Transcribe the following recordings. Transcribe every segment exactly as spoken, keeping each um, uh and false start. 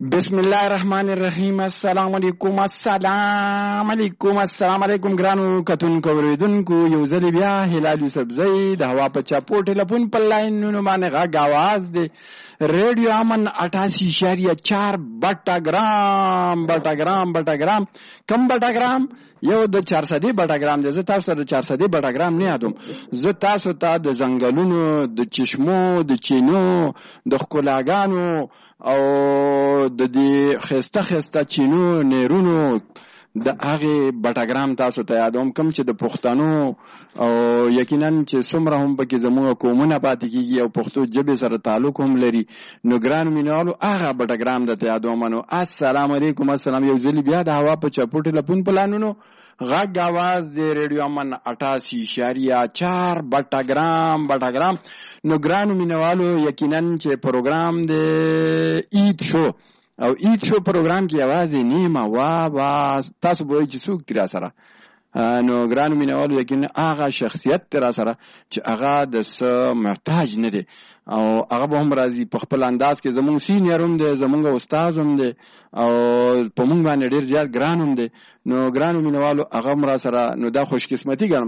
بسم الله الرحمن الرحیم. السلام علیکم السلام علیکم السلام علیکم ګرانو کتونکو اوریدونکو، یو ځل بیا هلال یوسفزئی د هوا په چاپو ټلیفون په لاینونو باندې غږ आवाज دی ریډیو امن اٹھاسی اشاریه چار بټا ګرام بټا ګرام بټا ګرام کم بټا ګرام یو د چار سدي بټا ګرام دی. زه تاسو ته د چار سدي بټا ګرام نه یادوم، زه تاسو ته د ځنګلونو د چشمو د چینو د ښکلاګانو او د دې خسته خسته چینو نیرونو د هغه بټاګرام تاسو ته یادوم، کوم چې د پښتنو او یقینا چې څومره هم پکې زموږ قومونه پاتې کیږي او پښتو ژبې سره تعلق هم لري، نو ګران مینوالو هغه بټاګرام د ته یادوم. نو السلام علیکم السلام یو ځل بیا د هوا په چپوټ لپون پلانونو غږ आवाज د ریډیو امن اٹھاسی اشاریه چار بټاګرام بټاګرام. نو ګرانو مینوالو یقینا چې پروګرام د عید شو او عید شو پروګرام کې आवाज نیمه وا وا تاسو به چې څوک تر سره نو ګرانو مینوالو یقینا هغه شخصیت تر سره چې هغه د څه محتاج نه دی او هغه به هم راځي په خپل انداز کې، زموږ سینیئر هم دی، زموږ استاد هم دی او په موږ باندې ډیر زیات ګران هم دی. نو ګرانو مینوالو هغه هم را سره، نو دا خوش قسمتي ګڼم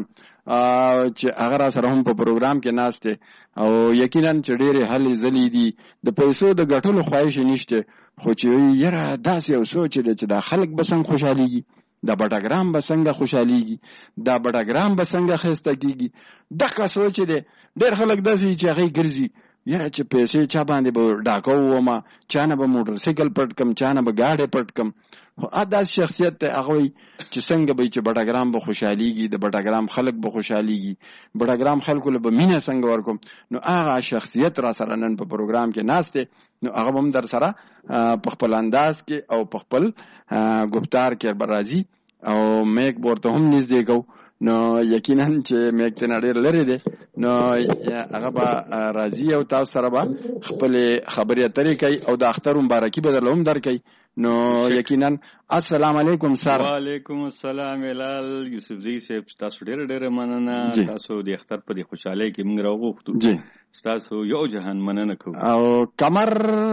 چې هغه را سره هم په پروګرام کې ناست دی او یقینا چې ډېرې هلې ځلې دي، د پیسو د ګټلو خواهش نشته، خو چې یاره داسې یو سوچ دی چې دا خلک به څنګه خوشحالېږي، دا بټاګرام به څنګه خوشحالېږي، دا بټاګرام به څنګه ښایسته کېږي. دغه سوچ دی. ډېر خلک داسې چې هغې ګرځي یاره چې پیسې چا باندې به ډاکه وومه، چا نه به موټر سایکل پټ کم، چا نه به ګاډی پټ کم. خو داسې شخصیت دی هغه وایي چې څنګه به چې بټاګرام به خوشحالېږي، د بټاګرام خلک به خوشحالېږي، بټاګرام خلکو له به مینه څنګه ورکوم. نو هغه شخصیت را سره نن په پروګرام کې ناست دی، نو هغه به هم در سره په خپل انداز کې او په خپل ګفتار کې به راځي او میک به ورته هم نږدې کوو. نو یقینا چې میک ته نه ډېر لرې دی، نو هغه به راځي او تاسو سره به خپلې خبرې اترې کوي او د اختر مبارکي به درله هم درکوي. نو یقینا السلام علیکم سر. وعلیکم السلام هلال یوسفزئی صاحب، تاسو ډېره ډېره مننه. تاسو د اختر په دې خوشحالۍ کې موږ راوغوښتو، ستاسو یو جهان مننه کوو. او قمر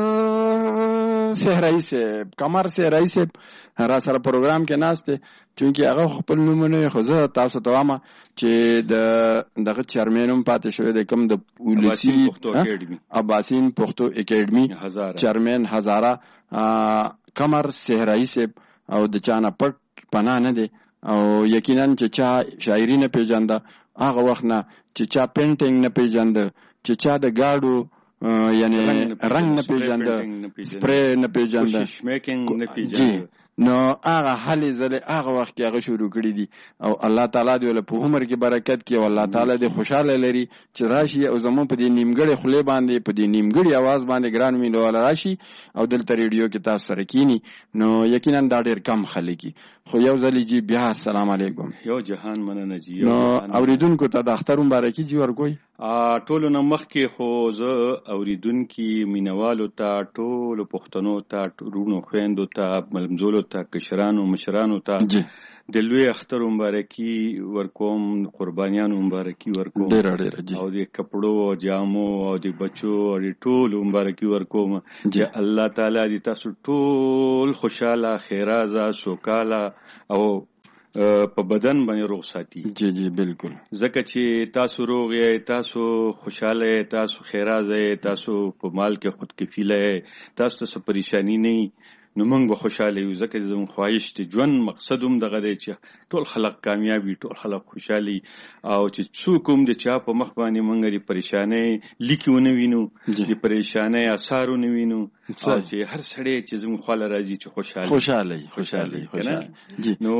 صحرایي صاحب قمر صحرایي صاحب را سره پروګرام کې ناست دی، چونکې هغه خپل نومونه خو زه تاسو ته وایم چې د دغه چیرمین هم پاتې شوی دی، کوم د ولسي اباسین پښتو اکیډمي چیرمین هزاره قمر صحرایي صاحب او د چا نه پټ پناه نه دی او یقینا چې چا شاعري نه پیژانده هغه وخت نه، چې چا پینټینګ نه پیژانده، چې چا د ګاډو یعنی رنگ نه پیژانده، سپری نه پیژانده، نو هغه هلې ځلې هغه وخت کې هغه شروع کړي دي او الله تعالی دې له په عمر کې برکت کړي او الله تعالی دې خوشحاله لري چې راشي او زموږ په دې نیمګړې خولې باندې په دې نیمګړې اواز باندې ګران مینوال راشي او دلته ریډیو کې تاسو سره کینی. نو یقینا دا ډېر کم خلک خو یو ځلې جی بیا السلام علیکم. یو جهان مننه جی. نو اوریدونکو ته د اختر مبارکي جی ورکوي. ټولو نه مخکې خو زه اوریدونکي مینوالو ته، ټولو پښتنو ته، ورونو خویندو ته، ملمزولو ته، کشرانو مشرانو ته د لوی اختر مبارکي ورکوم، قربانیانو مبارکي ورکوم او د کپړو او جامو او د بچو او د ټولو مبارکي ورکوم چې الله تعالی دې تاسو ټول خوشاله، خیرازه، سوکاله او په بدن باندې روغ ساتي. جی جی بالکل. ځکه چې تاسو روغ یې، تاسو خوشاله یې، تاسو خیرازه یې، تاسو په مال کې خود کفیله یې، تاسو ته څه پریشانی نه وي، نو موږ به خوشاله یو. ځکه چې زموږ خواهش دی، ژوند مقصد هم دغه دی چې ټول خلک کامیاب وي، ټول خلک خوشحالي او چې څوک هم د چا په مخ باندې موږ د پریشانۍ لیکې ونه وینو، د پریشانۍ اثار ونه وینو او چې هر سړی چې زموږ خواله راځي چې خوشحاله خوشحاله خوشحاله خوشحاله نو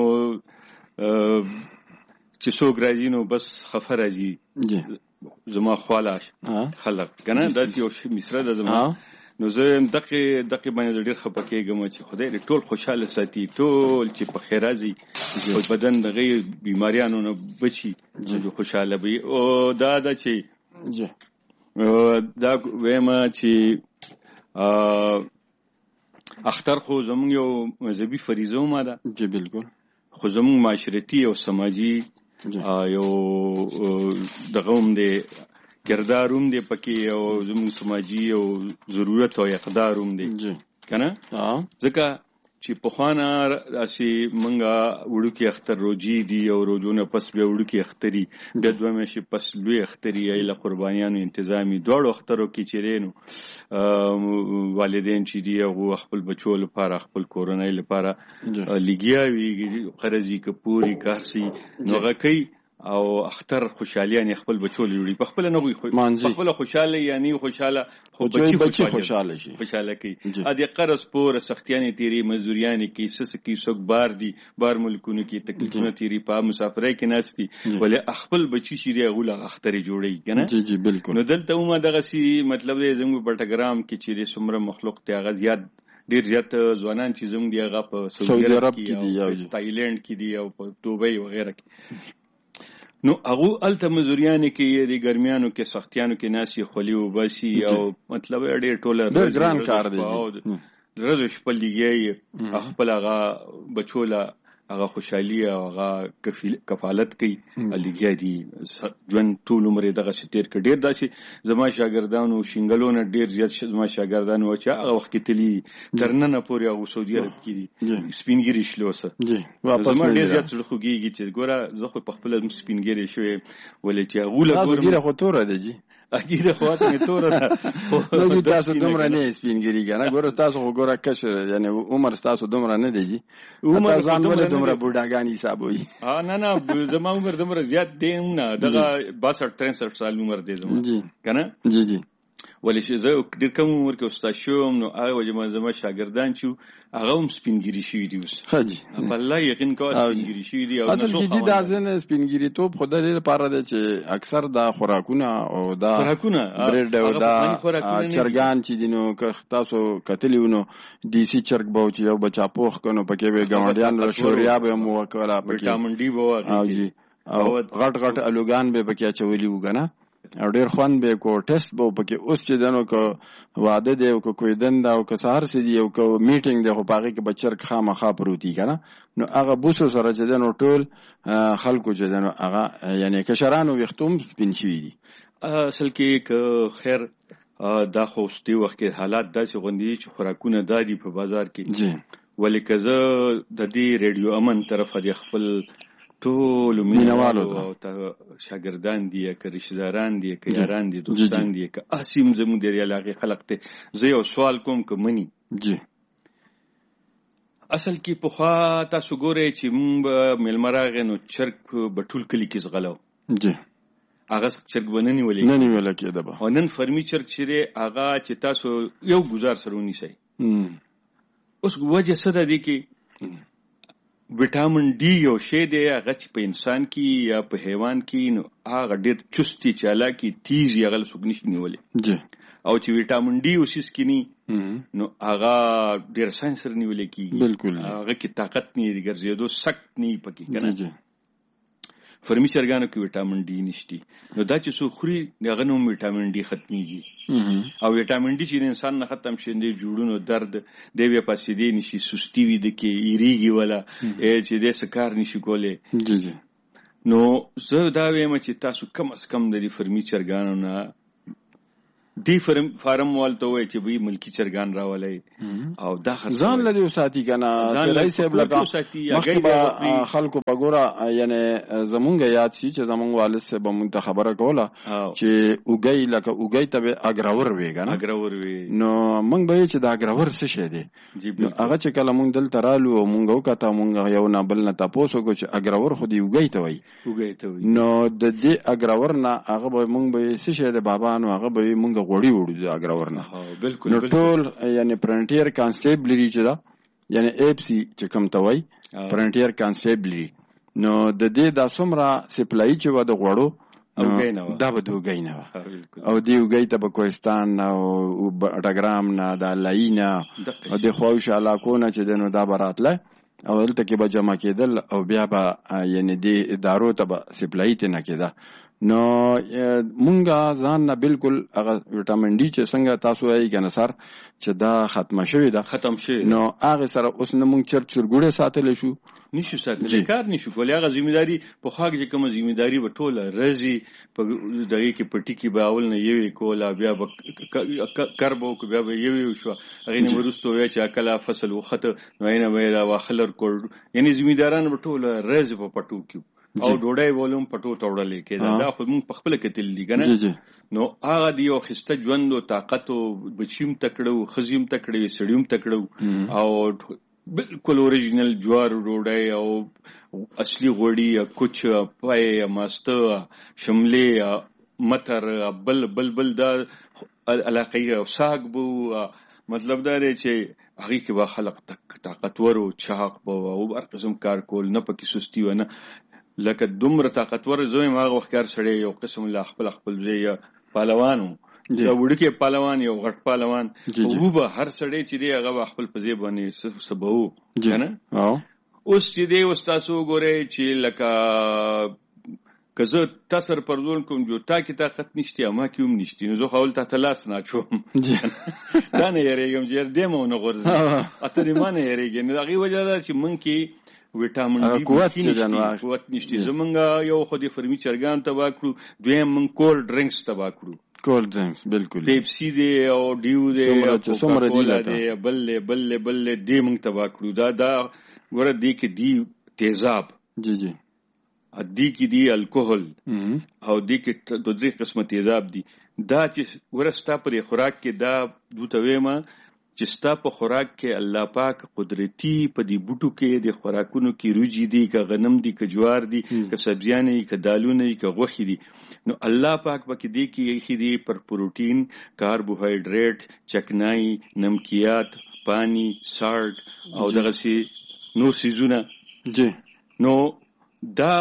چې څوک راځي نو بس خفه راځي زما خواله خلک که نه، داسې یو مصره ده زما. نو زه دقې دقې باندې ډېر خفه کېږم چې خدای دې ټول خوشحاله ساتي، ټول چې په خیر راځي او بدن دغې بیماریانو نه بچي، خوشحاله وي. او دا ده چې دا وایم چې اختر خو زموږ یو مذهبي فریضه هم ده، جی بالکل، خو زموږ معاشرتي او سماجي یو دغه هم دی، کردار هم دی پکې او زموږ سماجي او ضرورت او اقدار هم دی. کنه ځکه چې په خوانه اسی منګه وړوکی اختر روجي دی او روزونه پس به وړوکی اختري د دوه مې پس لوی اختري ایله قربانیانو انتظامی دوړو اخترو کې چیرېنو والدین چې دی او خپل بچو لپاره خپل کورنۍ لپاره لګیاوي قرضې کپوري کارسي نوغه کوي او اختر خوشحالیان خپل بچو لري په خپل نه وي په خپل خوشاله یعنی خوشاله خو بچي خوشاله شي خوشاله کی ا دې قرض پور سختیانی تیری مزدوریانی کی سس کی سوک بار دی بار ملکونو کی تکلیفونه تیری په مسافرای کې ناشتي ولې خپل بچي شری غوله اختر جوړی کنه جی جی بالکل نو دلته ما دغه سی مطلب دې زموږ پټګرام کې چې څومره مخلوق ته غ زیات ډیر زیات ځوانان چې زموږ دی هغه په سعودي عرب کې دی او تایلند کې دی او په دوبۍ وغیرہ کې نو هغه الته مزوریانه کې د ګرمیانو کې سختیانو کې ناسي خولي او باسي او مطلب ډېر ټوله ډېر ګران کار دی رزو شپل دیږي خپل هغه بچوله هغه خوشحالي او هغه کفالت کوي لګیا دي ژوند ټول عمر دغه شتیر کې ډېر داسي زما شاګردانو شینګلونه ډېر زیات زما شاګردانو چې هغه وخت کې تلی ترننه پورې هغه سعودي عرب کې دي سپینګری شلوسه جی واپس زما ډېر زیات څه خوږیږي چې ګوره زه خو په خپل سپینګری شوی ولې چې غوله ګوره ګیره خو تور دی جی اګیره خو ته تور نه نو تاسو دومره نه سپینګری کنه ګوره تاسو خو ګوره کش یعنی عمر تاسو دومره نه دی جی عمر ځان ولې دومره بوډاګانی حساب وي ها نه نه زما عمر دومره زیات دی نه دغه باسټ تریسټ سال عمر دی زما جی کنه جی جی ولې چې زه ډېر کم عمر کې استاد شوم نو هغه وجه زما شاګردان چې هغه هم سپینګری شوي دي اوس حاجی په الله یقین کوه سپینګری شوي دي او اصل کې چې دا ځنه سپینګری توپ خدای دې لپاره دی چې اکثر دا خوراکونه او دا خوراکونه برډ او دا چرګان چې دینو که تاسو کتلیونو ډي سي چرګ به چې یو بچا پوخ کنو پکې به ګاونډیان له شوریا به مو وکړه پکې وټامین ډي به او جی او غټ غټ الوګان به پکې چولي وګنه او ډیر خوان به کو ټیسټ به پکې اوس چې دنو کو واده دی او کو کوئی دند او کو سهار سي دی او کو میټینګ دی خو پاغي کې بچر خامخا پروتي کنه نو هغه بوسو سره چې دنو ټول خلکو چې دنو هغه یعنی کشرانو وختوم سپین شوی دي اصل کې ک خیر دا خو ستي وخت کې حالات داسې غوندي چې خوراکونه دادي په بازار کې جی ولې کزه د دې ریډیو امن طرف دی خپل ټول مینوالو او شاګردان دي که رشتہداران دي که یاران دي دوستان دي که اسیم زموږ د علاقې خلک ته زه یو سوال کوم که منی جی اصل کې په خوا تاسو ګورئ چې موږ ملمراغې نو چرګ بټول کلی کې زغلو جی هغه چرګ وننی ولې ننی ولې کېده به او نن فرمی چرګ چې هغه چې تاسو یو گزار سره ونیسئ اوس وجه څه ده دي کې وټامین ډي یو شی دی هغه چې په انسان کې یا په حیوان کې نو هغه ډېر چستی چالاکي تیز یا غل سګنش نیولې جی او چې وټامین ډي اوسې سکینی نو هغه ډېر ساينس سره نیولې کیږي بالکل هغه کې طاقت نه دی ګرځېدو سخت نه پکې کنه جی فرمی چرګانو کې وټامین ډي نشتی نو دا چې سو خوري دغه نو وټامین ډي ختميږي او وټامین ډي چې انسان نه ختم شیندې جوړونو درد دی وی پاسې دی نشي سستی وي د کې ایریږي ولا چې دې سکار نشي کولې جی جی نو زه دا وایم چې تاسو کم از کم د فرمی چرګانو نه دی فرم فارم والته وای چې به ملکی چرګان راولای او دا ځان لدی ساتي کنه سړی صاحب لگا مخکې خلکو په ګوره یعنی زمونږ یاد شي چې زمونږ والد صاحب مونږ خبره کوله چې اوګي لکه اوګي ته اګراور وی کنه اګراور وی نو مونږ به چې دا اګراور څه شه دی هغه چې کله مونږ دل ترالو مونږ وکړه مونږ یو نه بل نه تاسو کو چې اګراور خو دی اوګي ته وای اوګي ته وای نو د دې اګراور نه هغه به مونږ به څه شه دی بابا نو هغه به مونږ غوړی وړو د اګراور نه ها بالکل نو ټول یعنی فرنټیر کانسټیبلری چې دا یعنی اف سی چې کوم ته وای فرنټیر کانسټیبلری نو د دې د سمرا سپلای چې و د غوړو دا به دوګی نه او دی وګی ته په کوهستان او ډګرام نه د لاینا او د خوښ علاقو نه چې دنو دا براتله او دلته کې به جمع کېدل او بیا به یعنی د ادارو ته به سپلای ته نه کېده نو مونږه ځان نه بالکل هغه وټامین ډي چې څنګه تاسو وایي کنه سر چې دا ختمه شوی دا ختم شوی نو هغه سره اوس نه مونږ چر چرګوړې ساتل شو نشو ساتل کار نشو کولای. هغه ځمېداري په خاګ چې کوم ځمېداري به ټوله رزي په دغه کې پټي کې به اول نه یوي کولا بیا به کربو کو بیا به یوي شو هغه نه ورستو یا چې اکلا فصل وخته نو نه ویلا واخلر کول یعنی ځمېداران به ټوله رز په پټو کې او ډوډۍ ولوم پټو توړلې کې دا خو مونږ په خپل کې تل دي کنه نو هغه دی یو خسته ژوند او طاقت او بچیم تکړو خزیم تکړو سړیم تکړو او بالکل اوریجنل جوار ډوډۍ او اصلي غوړي یا کوچ پای یا ماسته شملې متر بل بل بل دا علاقې او ساګ بو مطلب دا دی چې هغه کې با خلق تک طاقتور او چاق بو او هر قسم کار کول نه پکې سستی ونه لکه دومره طاقتور زوی ما وختار سړی یو قسم لا خپل خپل ځای پهلوانو دا وړکه پهلوان یو غټ پهلوان او به هر سړی چې دی هغه خپل په ځای باندې سبو کنه اوس چې دی استادو ګوره چې لکه کزه تاسو پرځول کوم جو تا کې طاقت نشته ما کې هم نشته نو زه خپل ته تلاس نه چوم دا نه یریږم چې دې مو نه غورځي اته دې ما نه یریږي نو هغه وجه دا چې مونږ کې وټامین ډي قوت نشته قوت نشته زمونږ یو خو دې فرمي چرګان تبا کړو دویم مونږ کولډ ډرینکس تبا کړو کولډ ډرینکس بالکل پیپسي دی او ډیو دی او کوکا دی بل بل بل دی مونږ تبا کړو دا دا ګوره دی کې دی تیزاب جی جی ا دی کې دی الکوهل او دی کې د درې قسمه تیزاب دی دا چې ورستا پر خوراک کې دا دوته ما چې ستا په خوراک کې الله پاک قدرتی په دې بوټو کې د خوراکونو کې روجي دي که غنم دي که جوار دي که سبزیان دي که دالونه دي که غوښې دي نو الله پاک پکې دي کې یې دي پر پروتین کاربوهایډریټ چکنای نمکیات پانی سالټ او دغه سي نو سيزونه جی نو دا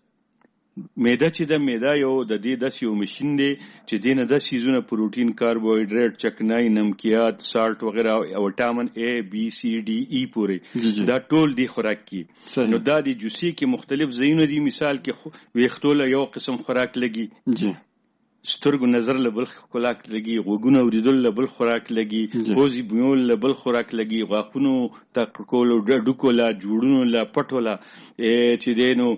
میده چې د میده یو د دې د یو ماشين دی چې دینه د سيزونه پروتین کاربوهایډریټ چکنای نمکیات سالټ وغیرہ او وټامین اے بی سی ډي ای پورې دا ټول دی خوراک کی نو دا د جوسي کې مختلف زینو دي مثال کې ویختوله یو قسم خوراک لګي جی سترګو نظر له بل خوراک لګي غوګونه اوریدل له بل خوراک لګي خوځي بيول له بل خوراک لګي غاخونو تکول ډډکو لا جوړونو لا پټولا چې دینو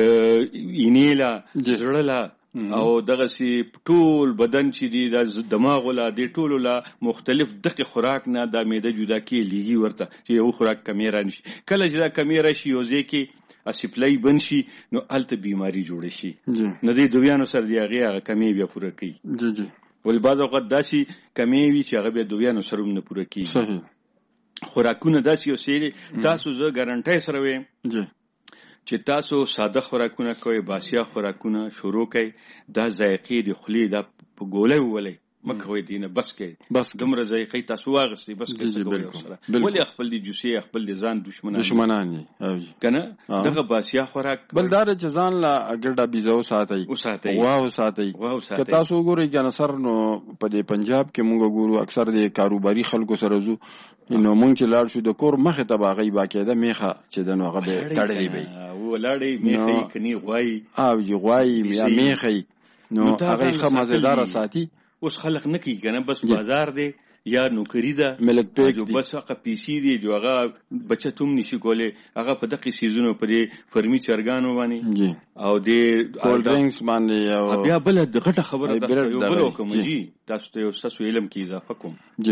اینیلا زړلا او دغه سي ټول بدن چې دی د دماغ ولا د ټولو لا مختلف دغه خوراک نه د میده جدا کې لګي ورته چې یو خوراک کمیرا نشي کله چې دا کمیرا شي یو ځکه اسپلای بنشي نو الته بیماری جوړ شي نو دې دویانو سره دی هغه کمی بیا پوره کوي جی جی ول بعض اوقات داسي کمی وی چې هغه بیا دویانو سره نه پوره کوي صحیح خوراکونه داسي او سیلي تاسو زه ګارانټي سره ویم جی چې تاسو ساده خوراکونه کوئ باسیا خوراکونه شروع کوئ دا ذایقې د خلی د په ګولې ولې مکوې دینه بس کې بس دمر ذایقې تاسو واغستې بس کې ولې خپل دي جوسي خپل دي ځان دشمنان دشمنان او کنه دغه باسیا خوراک بلدار چې ځان لا اګرډا بيزو ساتي او ساتي واو ساتي که تاسو ګورئ کنه سر نو په دې پنجاب کې مونږ ګورو اکثر د کاروباري خلکو سره زو نو مونږ چې لاړ شو د کور مخه ته باغی باقاعده میخه چې د نوغه به تړلې وي ولاړې میخه کني غوای او یي غوای یا میخه نو هغه خمازدار ساتي اوس خلق نه کوي کنه بس بازار دی یا نوکری ده ملک پیک جو بس هغه پیسي دی جو هغه بچتوم نشي کوله هغه په دغه سيزونو په دې فرمي چرګانو باندې او دې کولډ ډرینکس باندې او بیا بل د غټه خبره ده یو بل کوم جی تاسو ته یو تاسو علم کې اضافه کوم جی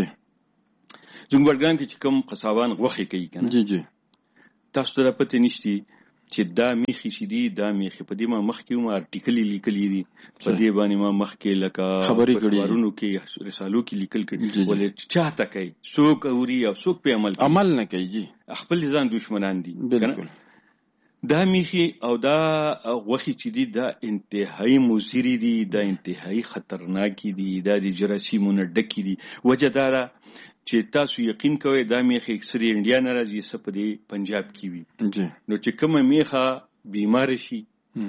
زنګورګان کې کوم قصابان غوخي کوي کنه جی جی تاسو ته پته نشتی چې دا میخي شې دي دا میخي په دې ما مخ کې ما ارټیکل لیکلي دي په دې باندې ما مخ کې لکه خبرې کړي ورونو کې رسالو کې لیکل کړي ولې چاته کوي څوک اوري او څوک په عمل عمل نه کوي جی خپل ځان دشمنان دي بالکل دا میخي او دا غوخي چې دي دا انتهایی مضر دي دا انتهایی خطرناک دي دا د جراثیمونو ډکې دي وجدارا چې تاسو یقین کوئ دا میخه اکثری انډیا نه راځي سپدي پنجاب کې وي جی نو چې کومه میخه بیمار شي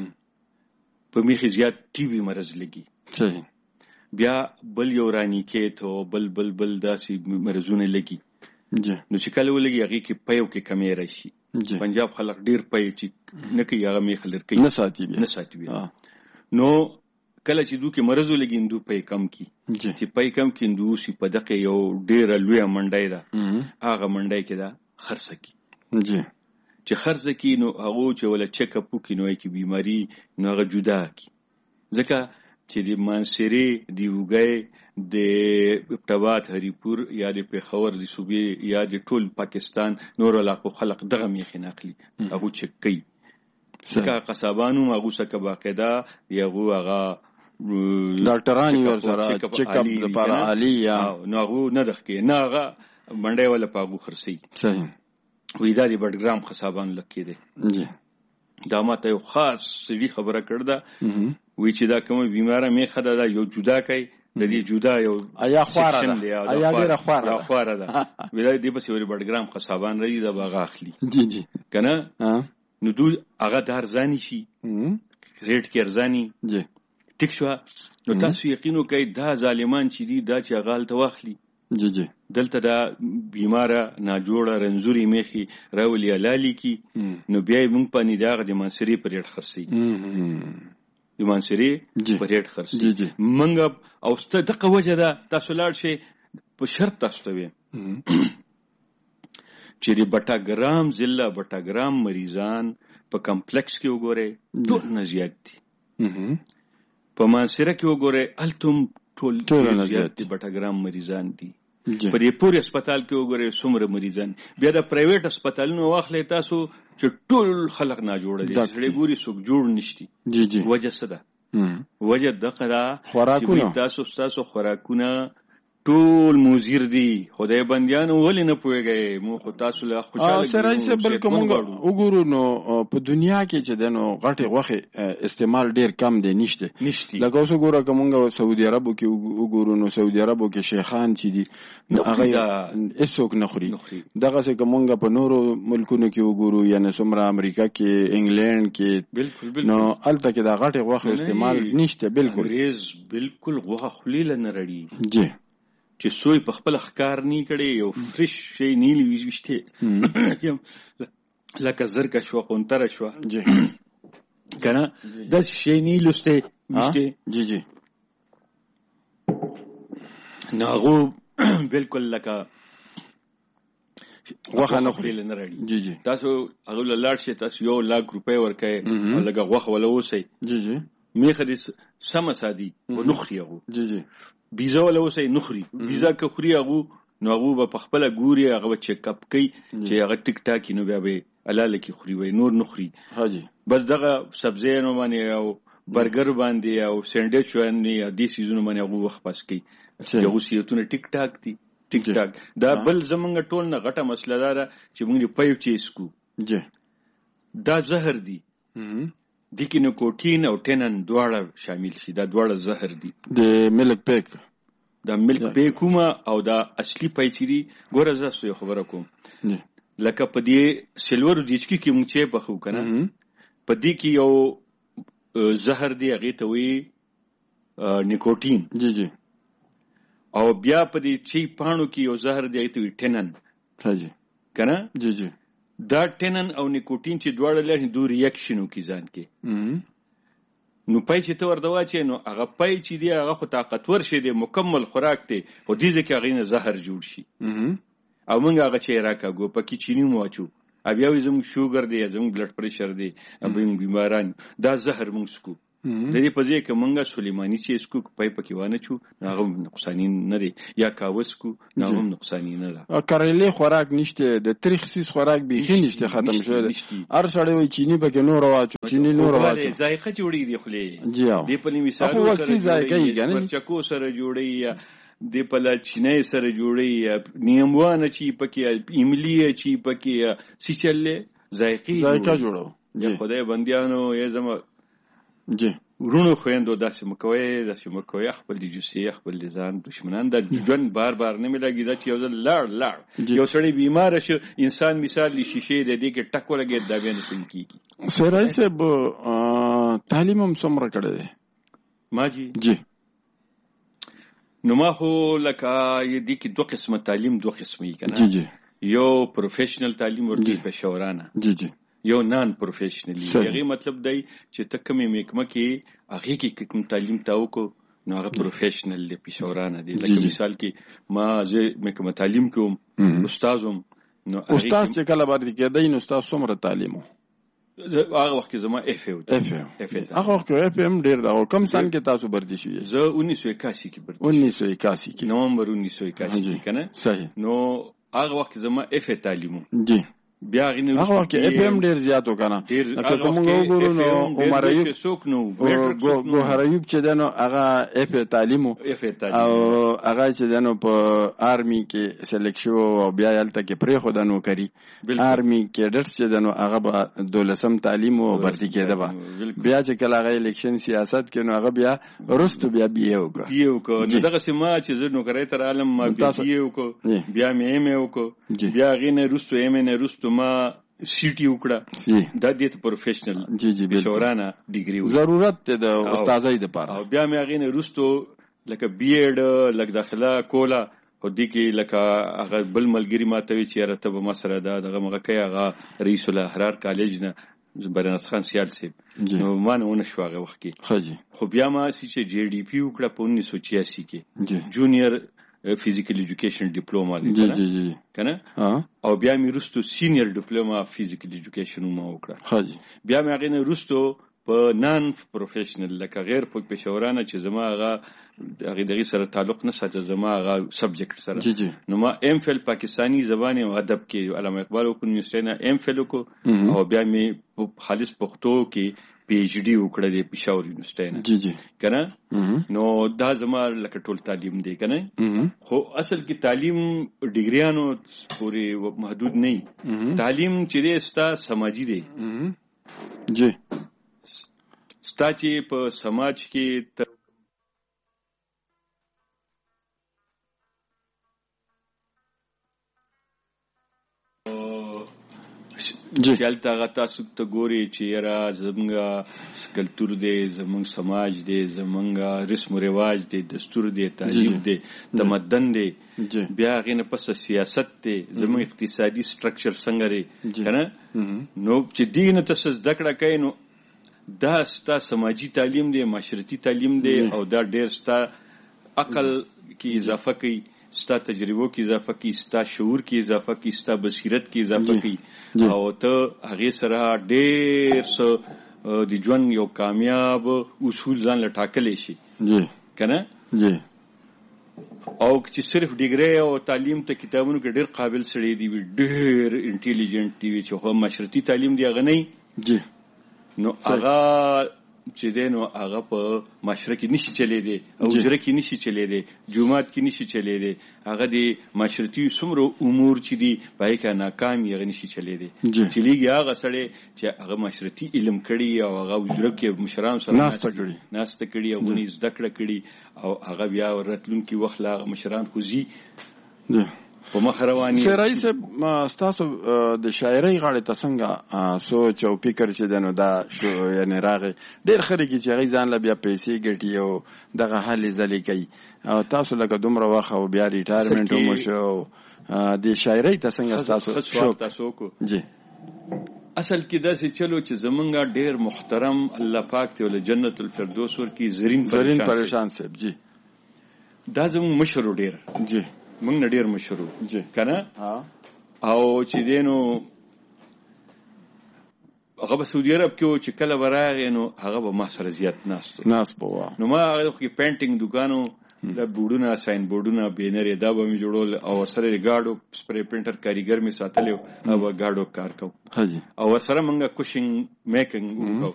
په میخه زیات ټي بي مرز لګي صحیح بیا بل یو رانی کې ته بل بل بل داسې مرزونه لګي جی نو چې کله ولګي هغه کې پيو کې کمی راشي پنجاب خلک ډیر پي چې نه کوي هغه میخه لر کوي نه ساتي نه ساتي نو کله چې دوی کې مرزو لګین دوی په کم کی چې په کم کې دوی سی په دغه یو ډیره لوی منډای ده هغه منډای کې دا خرڅ کی جی چې خرڅ کی نو هغه چې ولا چیک اپ کی نو کی بیماری نو هغه جدا کی ځکه چې د مانسری دی وګي د ابتبات هریپور یا د پیښور د صوبې یا د ټول پاکستان نور علاقو خلق دغه میخي ناقلی هغه چک کوي ځکه قصابانو هغه سکه باقاعده یغه هغه ډاکټرانی ورسره چیک اپ لپاره عالی یا نو هغه نه دغه نه هغه منډه ولا پاغو خرسي صحیح وې دا د بډګرام قصابان لکې دي جی دا ماته یو خاص سړي خبره کړده وی چې دا کوم بیماره میخه ده یو جدا کوي د دې جدا یو ایا خواره ده ایا ډیره خواره ده خواره ده ولای دی بس یو بډګرام قصابان رہی دا باغ اخلي جی جی کنه نو دوی هغه د ارزانی شي ریټ کې ارزانی جی ټیک شو نو تاسو یقینو کوي دا ظالمان چې دي دا چې غال ته واخلي جی جی دلته دا بیماره ناجوړه رنزوري میخي راولي لالی کی نو بیا موږ په نیداغه د منصري پر ریټ خرسي د منصري پر ریټ خرسي جی جی منګ او ست دغه وجه ده تاسو لاړ شي په شرط تاسو وي چې د بټاګرام ضلع بټاګرام مریضان په کمپلیکس کې وګوره ټول نه زیات دي په منصره کې وګوره التم ټول ټول نه زیات دي بټاګرام مریضان دي په دې پورې هسپتال کې وګوره څومره مریضان بیا د پرایویټ هسپتالونو واخلې تاسو چې ټول خلک نه جوړ دي سړي ګوري څوک جوړ نشتی جی جی وجه څه ده وجه دغه دا خوراکونه تاسو تاسو خوراکونه ټول موزیر دي خدای بندیان ولې نه پويږي مو خو تاسو له خوشاله سره یې بلکې موږ وګورو نو په دنیا کې چې دنو غټي غوخه استعمال ډیر کم دی نشته لکه اوس وګورو کومه سعودي عربو کې وګورو نو سعودي عربو کې شیخان چې دي هغه هیڅوک نه خوري دغه څه کومه په نورو ملکونو کې وګورو یعنی سمره امریکا کې انګلند کې بالکل نو الته کې دا غټي غوخه استعمال نشته بالکل انګريز بالکل غوخه خلیل نه رړي جی چې سوی په خپل ښکار نه کړي یو فرش شي نیلی وشته لکه زرکه شو قنتره شو جی کنه د شي نیلو سته وشته جی جی ناغو بالکل لکه غوخه نه خوري نه راړي جی جی تاسو هغه لاړ شي تاسو یو لاک روپۍ ورکړئ او لکه غوخه ولا وسی جی جی میخه دې سم سادي و نخري هغه جی جی بیزا ولا وسی نخري بیزا که خوري هغه نو هغه په خپل ګوري هغه چیک اپ کوي چې هغه ټیک ټاک نو بیا به الاله کی خوري وای نور نخري حاجی بس دغه سبزی نو باندې او برګر باندې او سینډویچ باندې د سیزونو باندې هغه وخت پاس کوي یو سیتونه ټیک ټاک دي ټیک ټاک دا بل زمونږ ټول نه غټه مسله ده چې موږ په پایو چیس کو جی دا زهر دي د کې نیکوټین او ټینن دواړه شامل شي دا دواړه زهر دي د ملک پیک دا ملک پیکوما او دا اصلي پایچری ګوره زه یو خبره کوم لکه په دې سلور دیچکی کې مونږ چې بخو کنه په دې کې یو زهر دی هغه ته وی نیکوټین جی جی او بیا په دې چی پانو کې یو زهر دی هغه ته وی ټینن حاجی کنه جی جی دا ټینن او نیکوټین چې دواړه لري دوه ریاکشنو کې ځان کې نو پای چې تور دوا چې نو هغه پای چې دی هغه خو طاقتور شي دی مکمل خوراک دی او دې ځکه هغه نه زهر جوړ شي او موږ هغه چې راکاګو پکې چینی مو واچو بیا وي زموږ شوګر دی زموږ بلډ پريشر دی موږ بیماران دا زهر موږ سکو د دې په ځای کې موږ سليماني چې سکو پای پکې وانه چو هغه نقصانی نه دی یا کاوس کو نه هم نقصانی نه ده کارلې خوراک نشته د تاریخ سیس خوراک به هی نشته ختم شوی هر سړی وي چینی پکې نور واچو چینی نور واچو ذایقه جوړی دی خلې جی دی په مثال سره ذایقه یې کنه چکو سره جوړی دی په لا چینه سره جوړی نیموانه چې پکې ایملی چې پکې سیچلې ذایقه ذایقه جوړو جی خدای بندیانو یې زما جی ورونو خويندو داسې مکوي داسې مکوي خپل دي جوسي خپل دي ځان دشمنان د ژوند بار بار نه ملګي دا چې یو ځل لاړ لاړ یو سړی بیمار شي انسان مثال د شیشه د دې کې ټک ولګي دا بیا نسل کیږي سره سه تعلیم هم څومره کړی دی ما جی جی نو ما خو لکه دې کې دوه قسمه تعلیم دوه قسمه کنه جی جی یو پروفیشنل تعلیم ورته پېښورانه جی جی یو نان پروفیشنلی. هغه مطلب دی چې ته کومې محکمه کې هغه کې کوم تعلیم تا وکړو نو هغه پروفیشنل دی، پیشورانه دی. لکه مثال کې ما زه محکمه تعلیم کوم، استادوم. نو استاد چې کله باندې کېدای نو استاد څومره تعلیم و؟ هغه وخت کې زما اف ای اف ای هغه وخت کې اف ام ډیر دا. کوم سن کې تاسو بردي شوی؟ زه انیس سو اکاسی کې بردي. انیس سو اکاسی کې نومبر انیس سو اکاسی کې کنه. صحیح. نو هغه وخت زما اف ای تعلیم جی. بیا غینه هغه وخت اف ام ډیر زیات وکنه. لکه کوم وګورو نو عمر ایوب څوک نو ګوهر ایوب چې دنو هغه اف ای تعلیم او هغه چې دنو په آرمی کې سلیکټ شو او بیا یالته کې پرې خو دنو کری آرمی کې ډر چې دنو هغه به دولسم تعلیم او برتی کېده با. بیا چې کله هغه الیکشن سیاست کې نو هغه بیا ورستو بیا بیا وکړه بیا وکړه. نو دغه سیمه چې زه نو کرای تر عالم ما بیا وکړه، بیا مې مې وکړه، بیا غینه رستو یې مې نه رستو ما سیټي وکړه. دا دې ته پروفیشنل جی جی پیشورانه ډیګري ضرورت ته د استادای د پاره. او بیا مې هغه نه رستو لکه بی ایډ لکه داخله کولا او دې کې لکه هغه بل ملګری ماته وی چې راته به مسره دا دغه مغه کوي هغه رئیس الاحرار کالج نه برنس خان سیال سیب. نو ما نه ونه شو هغه وخت کې. خو بیا ما چې جی ډی پی وکړه په انیس سو چھیاسی کې جونیئر فزیکل ایجوکیشن ډیپلوما جی جی جی کنه. او بیا مې رستو سینیئر ډیپلوما فزیکل ایجوکیشن ما وکړه. بیا مې هغه نه رستو په نان پروفیشنل لکه غیر پیشورانه چې زما هغه هغه دغه سره تعلق نه ساته، زما هغه سبجیکټ سره جی جی. نو ما ایم فل پاکستانی زبان او ادب کې علامه اقبال اوپن یونیورسيټي نه ایم فل کو، او بیا مې خالص پښتو کې پی ایچ ډی وکړه د پېښور یونیورسيټي نه. جی جی کنه. نو دا زما لکه ټول تعلیم دی کنه. خو اصل کې تعلیم ډیګریانو پورې محدود نه. تعلیم چې دی ستا سماجی دی. جی. ستا چې په سماج کې چلته هغه تاسو ته ګوري چې را زمونږ کلتور دی، زمونږ سماج دی، زمونږ رسم و رواج دی، دستور دی، تهذیب دی، تمدن دی. بیا هغې نه پس سیاست دی، زمونږ اقتصادي سټرکچر څنګه دی کنه. نو چې دې نه تاسو زده کړه کوئ نو دا ستا سماجی تعلیم دی، معاشرتي تعلیم دی، او دا ډېر ستا عقل کې اضافه کوي، ستا تجربو کې اضافه کوي، ستا شعور کې اضافه کوي، ستا بصیرت کې اضافه کوي. او ته هغې سره ډېر څه د ژوند یو کامیاب اصول ځان له ټاکلی شي کنه. او چې صرف ډیګري او تعلیم ته کتابونو کې ډېر قابل سړی دی وي، ډېر انټیلیجنٹ دی وي، چې خو معاشرتي تعلیم دی هغه نه. نو هغه چې دی نو هغه په معاشره کې نشي چلی دی، او حجره کې نشي چلی دی، جومات کې نشي چلی دی. هغه د معاشرتي څومره امور چې دي په هغې کې ناکام هغه نشي چلی دی. چلیږي هغه سړی چې هغه معاشرتي علم کړي او هغه حجره کې مشرانو سره ناسته کړي ناسته کړي او هغوی زده کړه کړي، او هغه بیا راتلونکي وخت له هغه مشران خو ځي په مخ رواني. شاعرۍ صاحب ستاسو د شاعرۍ غاړې ته څنګه سوچ او فکر چې دی نو دا شو یعنې راغی؟ ډېر خلک چې هغوی ځان له بیا پیسې ګټي او دغه هلې ځلې کوي، او تاسو لکه دومره وخت او بیا ریټایرمنټ هم وشو، د شاعرۍ ته څنګه ستاسو شوق؟ تاسو وکړو جی. اصل کې داسې چلو چې زمونږ ډېر محترم الله پاک ته ول جنت الفردوس ورکړي زرین زرین پریشان صاحب جی، دا زمونږ مشر ډېر جی، مونږ نه ډېر مشهور جی کنه. او چې دی نو هغه به سعودي عرب کې و چې کله به راغی نو هغه به ما سره زیات ناست ناست به وه. نو ما هغه وخت کې پینټینګ دوکانو دا بورډونه ساين بورډونه بینر دا به مې جوړول، او سره ګاډو سپری پرنټر کاریګر مې ساتلی و، او ګاډو کار کوم، او سره مونږه کوشنګ میکنګ وکړو.